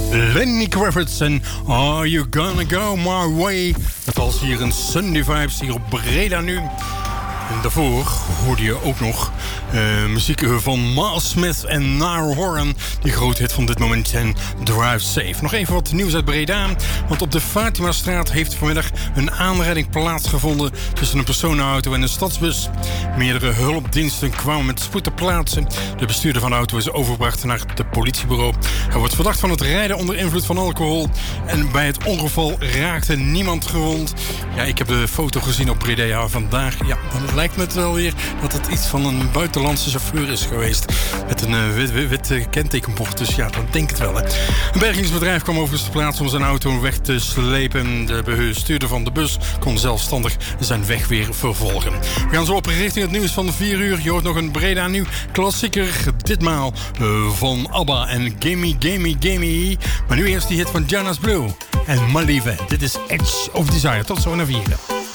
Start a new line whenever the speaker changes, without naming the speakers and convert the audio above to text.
Lenny Kravitz en Are You Gonna Go My Way? Dat was hier een Sunday Vibes hier op Breda nu. En daarvoor hoorde je ook nog muziek van Miles Smith en Niall Horan. Die grote hit van dit moment en Drive Safe. Nog even wat nieuws uit Breda. Want op de Fatimastraat heeft vanmiddag een aanrijding plaatsgevonden tussen een personenauto en een stadsbus. Meerdere hulpdiensten kwamen met spoed ter plaatse. De bestuurder van de auto is overgebracht naar het politiebureau. Hij wordt verdacht van het rijden onder invloed van alcohol. En bij het ongeval raakte niemand gewond. Ja, ik heb de foto gezien op Breda vandaag. Ja, dan lijkt me het wel weer dat het iets van een buitenlandse chauffeur is geweest. Met een wit kentekenbord. Dus ja, dan denk ik het wel. Hè. Een bergingsbedrijf kwam overigens ter plaatse om zijn auto weg te slepen. De bestuurder van de bus kon zelfstandig zijn weg weer vervolgen. We gaan zo op richting het nieuws van 4 uur. Je hoort nog een Breda nieuw klassieker. Ditmaal van ABBA en Gimme, Gimme, Gimme. Maar nu eerst die hit van Jonas Blue en Malieve. Dit is Edge of Desire. Tot zo naar 4.